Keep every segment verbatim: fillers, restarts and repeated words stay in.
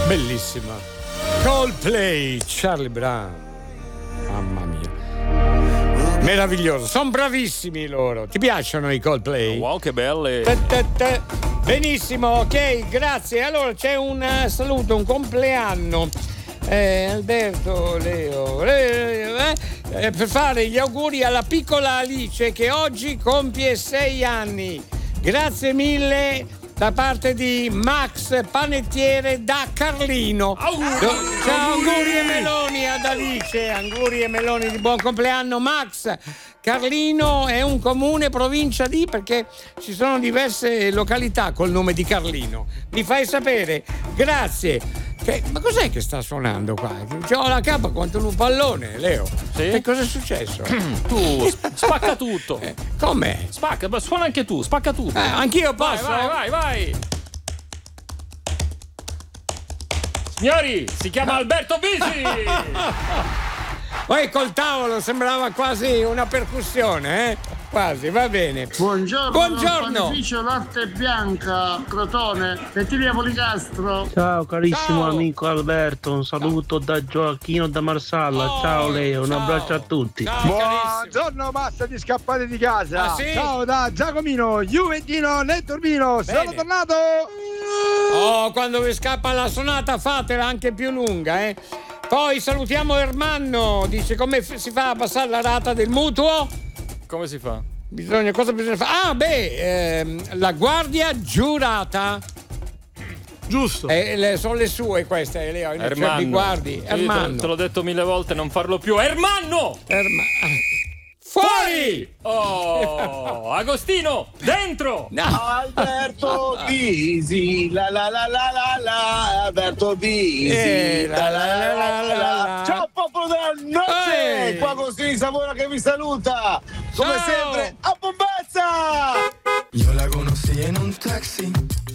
Bellissima. Coldplay, Charlie Brown. Mamma mia. Meraviglioso, sono bravissimi loro. Ti piacciono i Coldplay? Wow, che belle. Te, te, te. Benissimo, ok, grazie. Allora c'è un uh, saluto, un compleanno. Eh, Alberto, Leo, Leo eh, eh, per fare gli auguri alla piccola Alice che oggi compie sei anni. Grazie mille da parte di Max Panettiere da Carlino. Auguri. Ciao, auguri e meloni ad Alice, auguri e meloni di buon compleanno Max. Carlino è un comune provincia di, perché ci sono diverse località col nome di Carlino. Mi fai sapere? Grazie. Che, ma cos'è che sta suonando qua? C'ho la capa quanto un pallone, Leo. Sì? Che cosa è successo? Tu spacca tutto. Eh, com'è? Spacca, ma suona anche tu, spacca tutto. Eh, anch'io posso? Vai, vai, vai, vai. Signori, si chiama Alberto Bisi. Poi col tavolo sembrava quasi una percussione, eh? Quasi, va bene. Buongiorno, Buongiorno. Panificio Latte Bianca, Crotone, Pettilia Policastro. Ciao carissimo Ciao. amico Alberto, un saluto da Gioacchino da Marsala. Oh, ciao Leo, un ciao. abbraccio a tutti. Ciao, Buongiorno, basta di scappare di casa. Ah, sì? Ciao da Giacomino, Juventino nel Turbino. Bene. Sono tornato. Oh, quando vi scappa la sonata fatela anche più lunga, eh. Poi salutiamo Ermanno, dice come f- si fa a passare la rata del mutuo? Come si fa? Bisogna, cosa bisogna fare? Ah, beh, ehm, la guardia giurata. Giusto. Eh, le, sono le sue queste, Leo. Cioè, Ermanno. mi guardi, Io te, Ermanno. te l'ho detto mille volte, non farlo più. Ermanno! Erma- Fuori! Oh, Agostino, dentro! No. Alberto Bisi, la la la la la la, Alberto Bisi, Eh, la la la la la la. Ciao popolo della notte, Ehi. qua Agostino Savona che vi saluta, come Ciao. sempre, a bombazza! Yo la conocí en un taxi.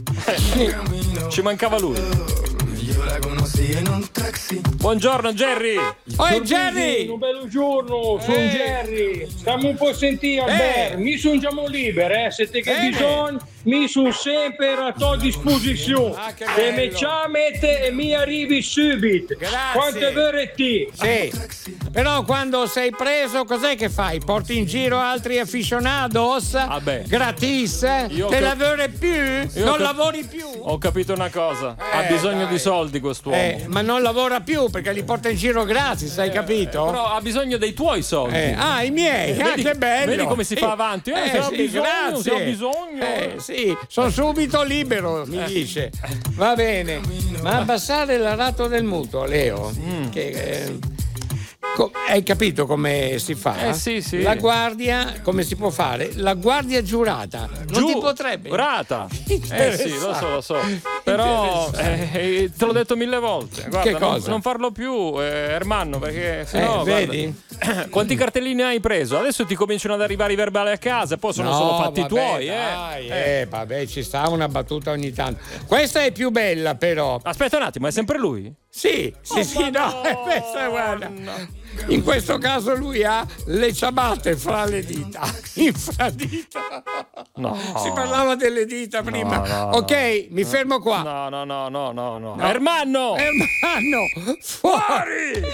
Ci mancava lui. Yo la conocí en un taxi. Buongiorno Jerry. Oi, Jerry! Un bello giorno, sono Eh. Jerry. Stiamo un po' sentire, Albert. Eh. Mi sono già libero, eh. Se te che Bene. bisogno, mi sono sempre a tua disposizione. Ah, che Se bello. mi chiamate e mi arrivi subito. Grazie. Quanto vorresti? Sì, però quando sei preso cos'è che fai? Porti in giro altri aficionados? Vabbè. Gratis? Io Te che- lavori più? Non che- lavori più? Ho capito una cosa. ha Eh, bisogno dai. di soldi quest'uomo. Eh, ma non lavora più perché li porta in giro gratis, hai capito? Però ha bisogno dei tuoi soldi. Eh, ah, i miei, ah, vedi, che bello! vedi come si Sì. fa avanti? Eh, Eh, se ho sì, bisogno, grazie. se ho bisogno. Eh, sì, sono subito libero, mi dice. Va bene, ma abbassare la rata del mutuo, Leo, Mm. che, eh, co- hai capito come si fa? Eh, sì, sì. La guardia, come si può fare? La guardia giurata. Non Giù, ti potrebbe? Rata. Eh sì, lo so, lo so. Però eh, eh, te l'ho detto mille volte. Guarda, Che non- cosa? Non, farlo più, eh, Ermanno, perché sennò. Eh, vedi? guarda, quanti cartellini hai preso? Adesso ti cominciano ad arrivare i verbali a casa, poi sono No, solo fatti vabbè, tuoi, dai, eh. eh, vabbè, ci sta una battuta ogni tanto. Questa è più bella, però. Aspetta un attimo, è sempre lui? Sì, sì, Oh, sì, no, questa, guarda. In questo caso lui ha le ciabatte fra le dita. Infradita. No. Si parlava delle dita prima. No, no, ok, no. mi fermo qua. No, no, no, no, no, no. No. Ermanno! Ermanno, fuori!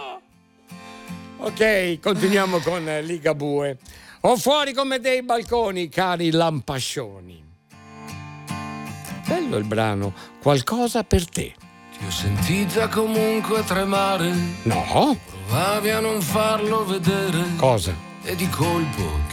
Ok, continuiamo con eh, Ligabue. O fuori come dei balconi, cari lampascioni. Bello il brano, qualcosa per te. Ti ho sentita comunque tremare. No? Provavi a non farlo vedere. Cosa? E di colpo